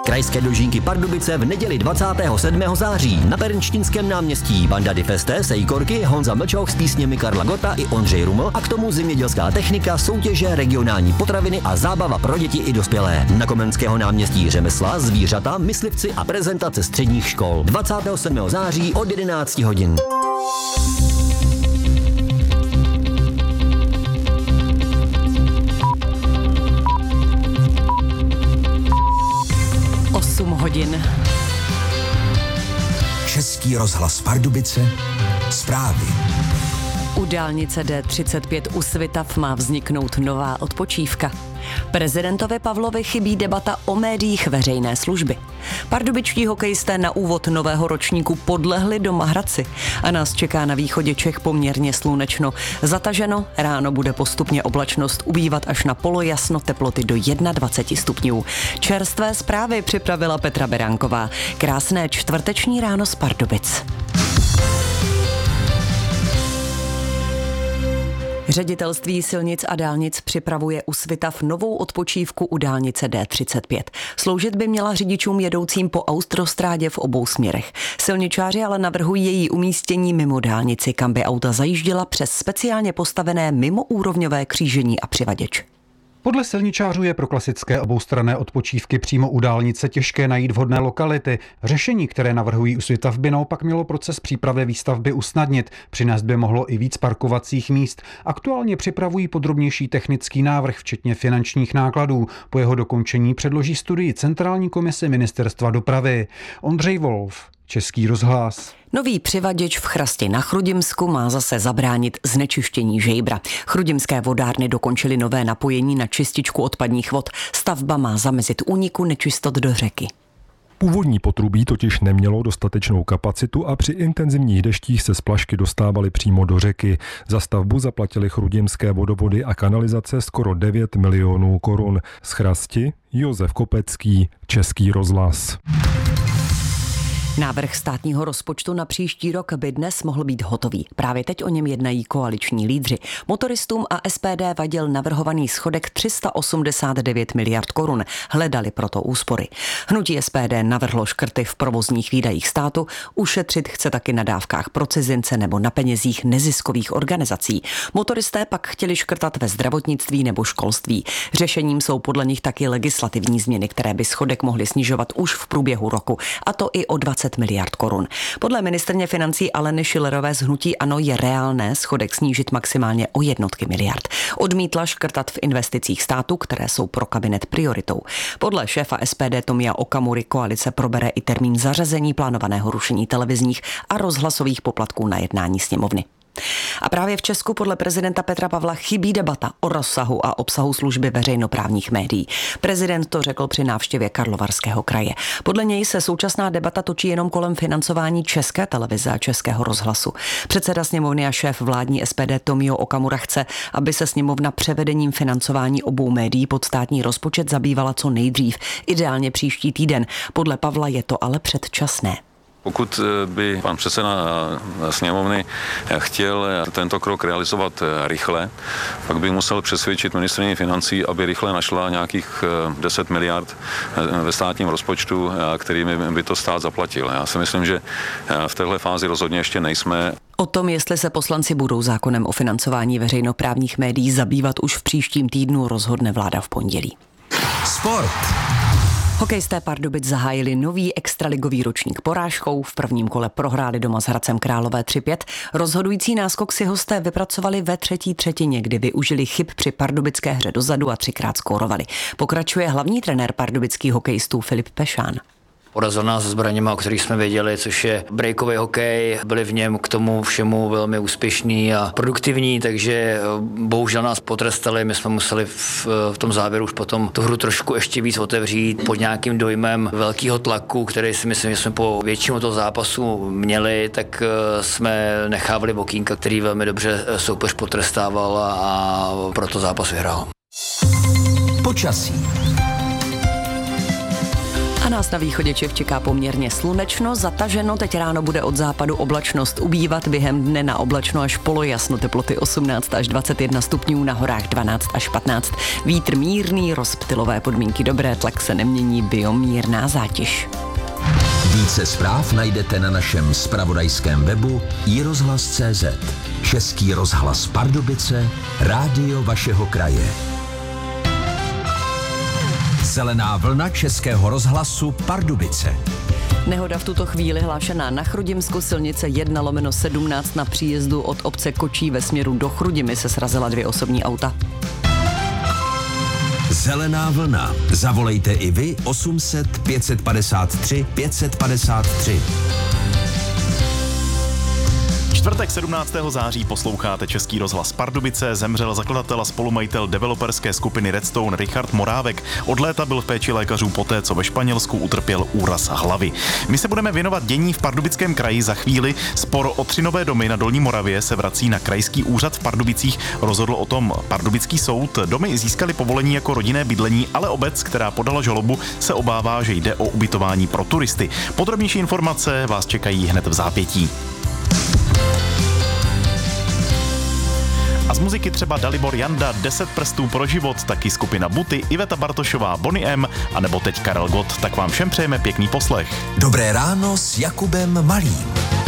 Krajské dožínky Pardubice v neděli 27. září na Pernštínském náměstí. Banda Di Feste, Sejkorky, Honza Mlčoch s písněmi Karla Gota i Ondřej Ruml a k tomu zemědělská technika, soutěže, regionální potraviny a zábava pro děti i dospělé. Na Komenského náměstí řemesla, zvířata, myslivci a prezentace středních škol. 27. září od 11 hodin. Hodin. Český rozhlas Pardubice, zprávy. U dálnice D35 u Svitav má vzniknout nová odpočívka. Prezidentovi Pavlovi chybí debata o médiích veřejné služby. Pardubičtí hokejisté na úvod nového ročníku podlehli doma Hradci a nás čeká na východě Čech poměrně slunečno. Zataženo, ráno bude postupně oblačnost ubývat až na polojasno, teploty do 21 stupňů. Čerstvé zprávy připravila Petra Beránková. Krásné čtvrteční ráno z Pardubic. Ředitelství silnic a dálnic připravuje u Svitav novou odpočívku u dálnice D35. Sloužit by měla řidičům jedoucím po autostrádě v obou směrech. Silničáři ale navrhují její umístění mimo dálnici, kam by auta zajížděla přes speciálně postavené mimoúrovňové křížení a přivaděč. Podle silničářů je pro klasické oboustranné odpočívky přímo u dálnice těžké najít vhodné lokality. Řešení, které navrhují u Svitav, by naopak mělo proces přípravy výstavby usnadnit. Přinést by mohlo i víc parkovacích míst. Aktuálně připravují podrobnější technický návrh, včetně finančních nákladů. Po jeho dokončení předloží studii Centrální komise Ministerstva dopravy. Ondřej Wolf, Český rozhlas. Nový přivaděč v Chrasti na Chrudimsku má zase zabránit znečištění Žejbra. Chrudimské vodárny dokončily nové napojení na čističku odpadních vod. Stavba má zamezit úniku nečistot do řeky. Původní potrubí totiž nemělo dostatečnou kapacitu a při intenzivních deštích se splašky dostávaly přímo do řeky. Za stavbu zaplatili chrudimské vodovody a kanalizace skoro 9 milionů korun. Z Chrasti Josef Kopecký, Český rozhlas. Návrh státního rozpočtu na příští rok by dnes mohl být hotový. Právě teď o něm jednají koaliční lídři. Motoristům a SPD vadil navrhovaný schodek 389 miliard korun. Hledali proto úspory. Hnutí SPD navrhlo škrty v provozních výdajích státu, ušetřit chce taky na dávkách pro cizince nebo na penězích neziskových organizací. Motoristé pak chtěli škrtat ve zdravotnictví nebo školství. Řešením jsou podle nich taky legislativní změny, které by schodek mohly snižovat už v průběhu roku, a to i o 20 miliard korun. Podle ministryně financí Aleny Schillerové z hnutí ANO je reálné schodek snížit maximálně o jednotky miliard. Odmítla škrtat v investicích státu, které jsou pro kabinet prioritou. Podle šéfa SPD Tomia Okamury koalice probere i termín zařazení plánovaného rušení televizních a rozhlasových poplatků na jednání sněmovny. A právě v Česku podle prezidenta Petra Pavla chybí debata o rozsahu a obsahu služby veřejnoprávních médií. Prezident to řekl při návštěvě Karlovarského kraje. Podle něj se současná debata točí jenom kolem financování České televize a Českého rozhlasu. Předseda sněmovny a šéf vládní SPD Tomio Okamura chce, aby se sněmovna převedením financování obou médií pod státní rozpočet zabývala co nejdřív, ideálně příští týden. Podle Pavla je to ale předčasné. Pokud by pan předseda sněmovny chtěl tento krok realizovat rychle, pak by musel přesvědčit ministryni financí, aby rychle našla nějakých 10 miliard ve státním rozpočtu, kterými by to stát zaplatil. Já si myslím, že v téhle fázi rozhodně ještě nejsme. O tom, jestli se poslanci budou zákonem o financování veřejnoprávních médií zabývat už v příštím týdnu, rozhodne vláda v pondělí. Sport. Hokejisté Pardubic zahájili nový extraligový ročník porážkou. V prvním kole prohráli doma s Hradcem Králové 3-5. Rozhodující náskok si hosté vypracovali ve třetí třetině, kdy využili chyb při pardubické hře dozadu a 3krát skórovali. Pokračuje hlavní trenér pardubických hokejistů Filip Pešán. Porazil nás se zbraněma, o kterých jsme věděli, což je breakový hokej. Byli v něm k tomu všemu velmi úspěšní a produktivní, takže bohužel nás potrestali. My jsme museli v tom závěru už potom tu hru trošku ještě víc otevřít pod nějakým dojmem velkého tlaku, který si myslím, že jsme po většinu toho zápasu měli, tak jsme nechávali okýnka, který velmi dobře soupeř potrestával a proto zápas vyhrál. Počasí. A nás na východě Čech čeká poměrně slunečno, zataženo, teď ráno bude od západu oblačnost ubývat, během dne na oblačno až polojasno, teploty 18 až 21 stupňů, na horách 12 až 15. Vítr mírný, rozptylové podmínky dobré, tlak se nemění, biomírná zátěž. Více zpráv najdete na našem zpravodajském webu iRozhlas.cz. Český rozhlas Pardubice, rádio vašeho kraje. Zelená vlna Českého rozhlasu Pardubice. Nehoda v tuto chvíli hlášená na Chrudimsku, silnice 1/17 na příjezdu od obce Kočí ve směru do Chrudimi se srazila 2 osobní auta. Zelená vlna. Zavolejte i vy 800 553 553. Čtvrtek 17. září posloucháte Český rozhlas Pardubice. Zemřel zakladatel a spolumajitel developerské skupiny Redstone Richard Morávek. Od léta byl v péči lékařů poté, co ve Španělsku utrpěl úraz hlavy. My se budeme věnovat dění v Pardubickém kraji za chvíli. Spor o 3 nové domy na Dolní Moravě se vrací na krajský úřad v Pardubicích. Rozhodl o tom Pardubický soud. Domy získaly povolení jako rodinné bydlení, ale obec, která podala žalobu, se obává, že jde o ubytování pro turisty. Podrobnější informace vás čekají hned v zápětí. A z muziky třeba Dalibor Janda, 10 prstů pro život, taky skupina Buty, Iveta Bartošová, Bonnie M, anebo teď Karel Gott. Tak vám všem přejeme pěkný poslech. Dobré ráno s Jakubem Malým.